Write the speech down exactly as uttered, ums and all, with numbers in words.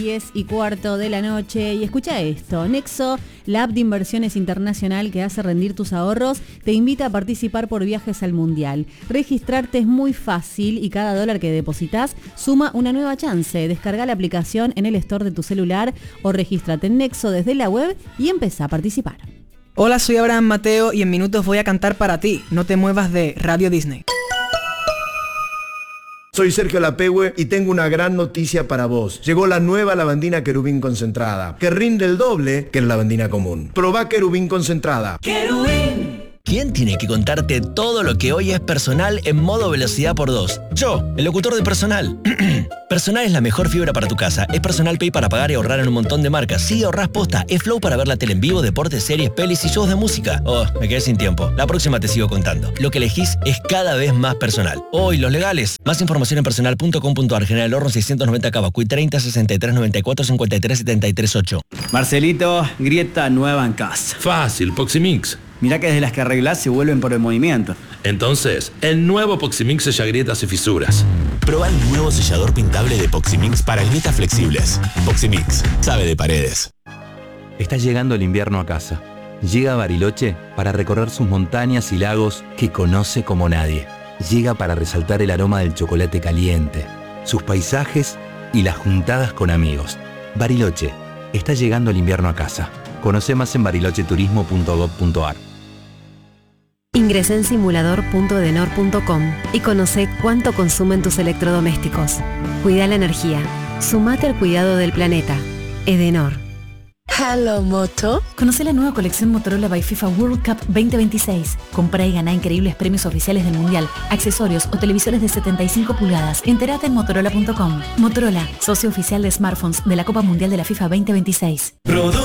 diez y cuarto de la noche y escucha esto. Nexo, la app de inversiones internacional que hace rendir tus ahorros, te invita a participar por viajes al mundial. Registrarte es muy fácil y cada dólar que depositas suma una nueva chance. Descarga la aplicación en el store de tu celular o regístrate en Nexo desde la web y empezá a participar. Hola, soy Abraham Mateo y en minutos voy a cantar para ti. No te muevas de Radio Disney. Soy Sergio Lapehue y tengo una gran noticia para vos. Llegó la nueva lavandina Querubín concentrada, que rinde el doble que la lavandina común. Probá Querubín concentrada. ¡Querubín! ¿Quién tiene que contarte todo lo que hoy es Personal en modo velocidad por dos? Yo, el locutor de Personal. Personal es la mejor fibra para tu casa. Es Personal Pay para pagar y ahorrar en un montón de marcas. Sí, ahorrás posta. Es Flow para ver la tele en vivo, deportes, series, pelis y shows de música. Oh, me quedé sin tiempo. La próxima te sigo contando. Lo que elegís es cada vez más personal. Hoy, oh, los legales. Más información en personal punto com punto ar. General Horno seiscientos noventa Cavacuy treinta sesenta y tres noventa y cuatro cincuenta y tres setenta y tres ocho. Marcelito, grieta nueva en casa. Fácil, Poximix. Mirá que desde las que arreglás se vuelven por el movimiento. Entonces, el nuevo Poximix sella grietas y fisuras. Proba el nuevo sellador pintable de Poximix para grietas flexibles. Poximix, sabe de paredes. Está llegando el invierno a casa. Llega a Bariloche para recorrer sus montañas y lagos que conoce como nadie. Llega para resaltar el aroma del chocolate caliente, sus paisajes y las juntadas con amigos. Bariloche, está llegando el invierno a casa. Conoce más en bariloche turismo punto gob punto ar. Ingresá en simulador punto edenor punto com y conoce cuánto consumen tus electrodomésticos. Cuida la energía. Sumate al cuidado del planeta. Edenor. Hello Moto. Conoce la nueva colección Motorola by FIFA World Cup veinte veintiséis. Comprá y ganá increíbles premios oficiales del Mundial, accesorios o televisores de setenta y cinco pulgadas. Entérate en motorola punto com. Motorola, socio oficial de smartphones de la Copa Mundial de la FIFA veinte veintiséis.